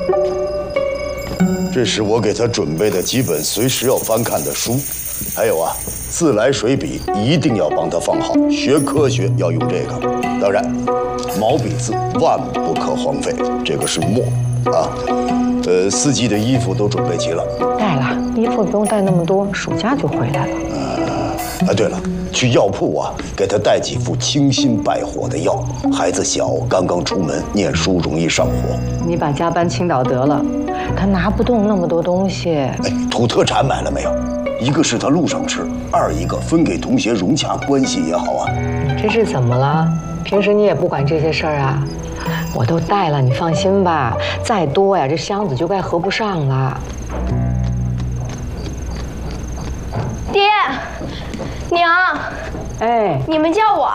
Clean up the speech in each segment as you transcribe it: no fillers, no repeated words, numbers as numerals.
这是我给他准备的几本随时要翻看的书，还有啊，自来水笔一定要帮他放好，学科学要用这个。当然，毛笔字万不可荒废，这个是墨啊。四季的衣服都准备齐了。 带了，衣服不用带那么多，暑假就回来了。 对了，去药铺啊，给他带几副清心败火的药。孩子小，刚刚出门念书容易上火。 你把家搬青岛得了，他拿不动那么多东西。 土特产买了没有？一个是他路上吃，二一个分给同学融洽关系也好啊。 这是怎么了？平时你也不管这些事儿啊？我都带了，你放心吧。再多呀，这箱子就该合不上了。 爹，娘， 哎， 你们叫我。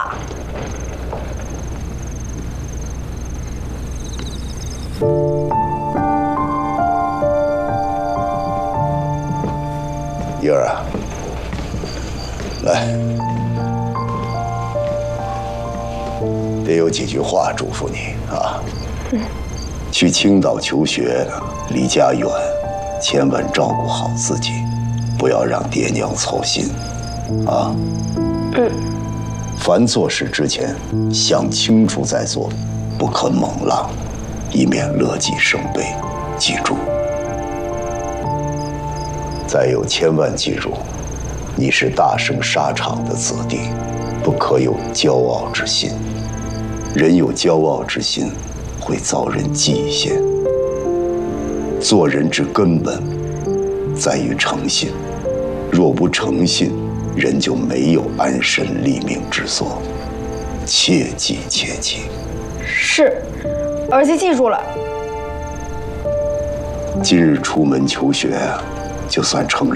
燕儿啊，来，得有几句话嘱咐你啊。去青岛求学，离家远，千万照顾好自己，不要让爹娘操心，啊。凡做事之前，想清楚再做，不可猛浪，以免乐极生悲。记住。再有，千万记住，你是大生沙场的子弟，不可有骄傲之心。人有骄傲之心，会遭人嫉羡。做人之根本在于诚信，若不诚信，人就没有安身立命之所。切记切记。 是，儿媳记住了。 今日出门求学，就算成人